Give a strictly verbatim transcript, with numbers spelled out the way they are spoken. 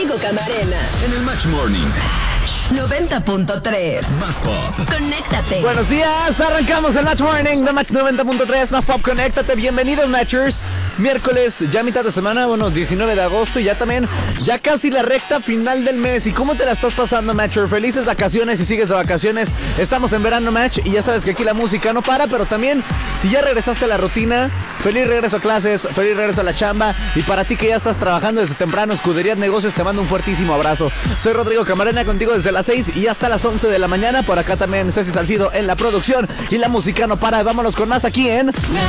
Rodrigo Camarena en el Match Morning. noventa punto tres. Más Pop. Conéctate. Buenos días, arrancamos el Match Morning de Match noventa punto tres. Más Pop, conéctate. Bienvenidos, Matchers. Miércoles, ya mitad de semana, bueno, diecinueve de agosto y ya también, ya casi la recta final del mes. ¿Y cómo te la estás pasando, Matcher? Felices vacaciones y sigues de vacaciones. Estamos en verano, Match, y ya sabes que aquí la música no para, pero también, si ya regresaste a la rutina, feliz regreso a clases, feliz regreso a la chamba. Y para ti que ya estás trabajando desde temprano, Escuderías Negocios, te mando un fuertísimo abrazo. Soy Rodrigo Camarena, contigo desde las seis y hasta las once de la mañana. Por acá también Ceci Salcido en la producción y la música no para. Vámonos con más aquí en...